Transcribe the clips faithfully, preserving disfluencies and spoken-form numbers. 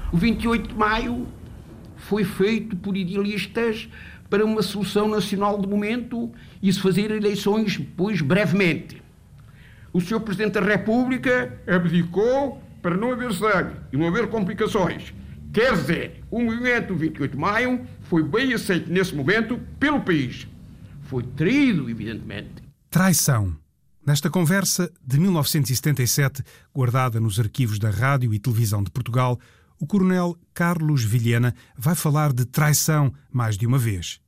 O vinte e oito de maio foi feito por idealistas para uma solução nacional de momento e se fazer eleições depois brevemente. O senhor Presidente da República abdicou para não haver sangue e não haver complicações. Quer dizer, o movimento do vinte e oito de maio foi bem aceito nesse momento pelo país. Foi traído, evidentemente. Traição. Nesta conversa de mil novecentos e setenta e sete, guardada nos arquivos da Rádio e Televisão de Portugal, o coronel Carlos Vilhena vai falar de traição mais de uma vez.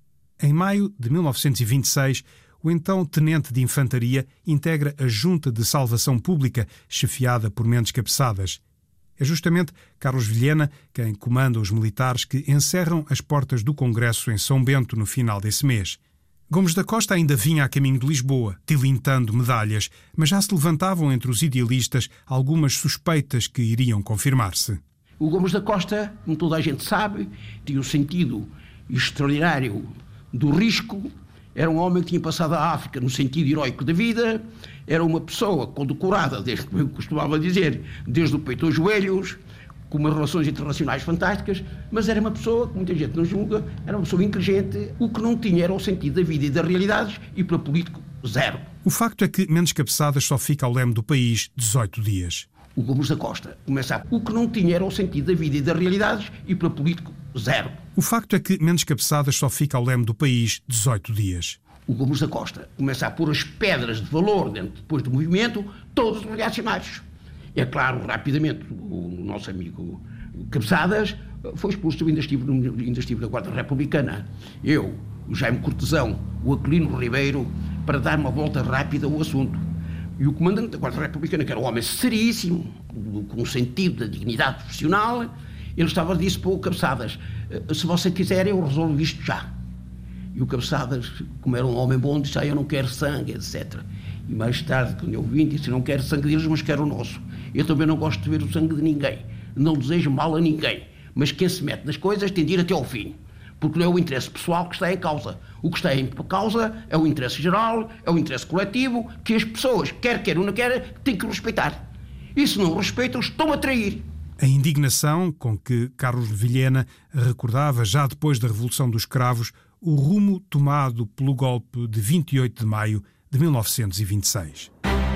Em maio de mil novecentos e vinte e seis, o então tenente de infantaria integra a Junta de Salvação Pública, chefiada por Mendes Cabeçadas. É justamente Carlos Vilhena quem comanda os militares que encerram as portas do Congresso em São Bento no final desse mês. Gomes da Costa ainda vinha a caminho de Lisboa, tilintando medalhas, mas já se levantavam entre os idealistas algumas suspeitas que iriam confirmar-se. O Gomes da Costa, como toda a gente sabe, tinha um sentido extraordinário do risco. Era um homem que tinha passado a África no sentido heroico da vida. Era uma pessoa condecorada, desde, como eu costumava dizer, desde o peito aos joelhos, com umas relações internacionais fantásticas, mas era uma pessoa que muita gente não julga, era uma pessoa inteligente. O que não tinha era o sentido da vida e das realidades, e para político, zero. O facto é que Mendes Cabeçadas só fica ao leme do país dezoito dias. O Gomes da Costa começa a... O que não tinha era o sentido da vida e das realidades, e para político, zero. O facto é que Mendes Cabeçadas só fica ao leme do país dezoito dias. O Gomes da Costa começa a pôr as pedras de valor dentro, depois do movimento, todos os reacionários. É claro, rapidamente, o nosso amigo Cabeçadas foi expulso. Eu ainda estive, ainda estive na Guarda Republicana. Eu, o Jaime Cortesão, o Aquilino Ribeiro, para dar uma volta rápida ao assunto. E o comandante da Guarda Republicana, que era um homem seríssimo, com um sentido da dignidade profissional, ele estava a dizer para o Cabeçadas: se você quiser, eu resolvo isto já. E o Cabeçadas, como era um homem bom, disse: ah, eu não quero sangue, etcétera. E mais tarde, quando eu vim, disse: não quero sangue deles, mas quero o nosso. Eu também não gosto de ver o sangue de ninguém. Não desejo mal a ninguém. Mas quem se mete nas coisas tem de ir até ao fim. Porque não é o interesse pessoal que está em causa. O que está em causa é o interesse geral, é o interesse coletivo, que as pessoas, quer queiram ou não querem, têm que respeitar. E se não respeitam, estão a trair. A indignação com que Carlos Vilhena recordava, já depois da Revolução dos Cravos, o rumo tomado pelo golpe de vinte e oito de maio de mil novecentos e vinte e seis.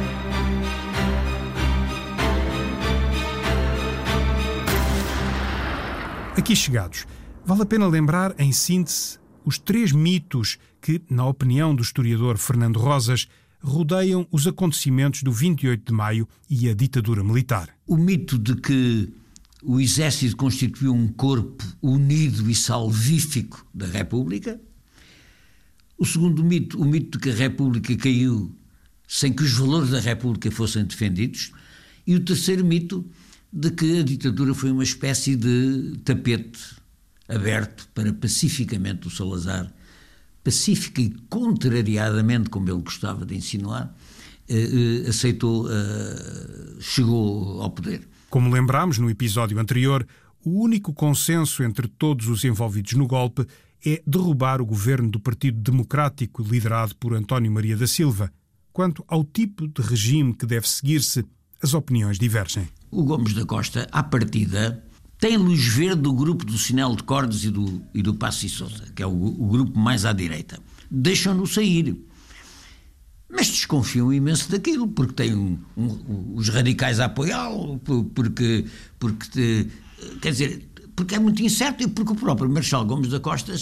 Aqui chegados, vale a pena lembrar, em síntese, os três mitos que, na opinião do historiador Fernando Rosas, rodeiam os acontecimentos do vinte e oito de maio e a ditadura militar. O mito de que o exército constituiu um corpo unido e salvífico da República. O segundo mito, o mito de que a República caiu sem que os valores da República fossem defendidos. E o terceiro mito, de que a ditadura foi uma espécie de tapete aberto para pacificamente o Salazar, pacífica e contrariadamente, como ele gostava de insinuar, eh, aceitou, eh, chegou ao poder. Como lembrámos no episódio anterior, o único consenso entre todos os envolvidos no golpe é derrubar o governo do Partido Democrático liderado por António Maria da Silva. Quanto ao tipo de regime que deve seguir-se, as opiniões divergem. O Gomes da Costa, à partida, tem luz verde do grupo do Sinel de Cordes e do, e do Passos e Sousa, que é o, o grupo mais à direita. Deixam-no sair. Mas desconfiam imenso daquilo, porque têm um, um, os radicais a apoiá-lo, porque, porque, quer dizer, porque é muito incerto e porque o próprio Marechal Gomes da Costa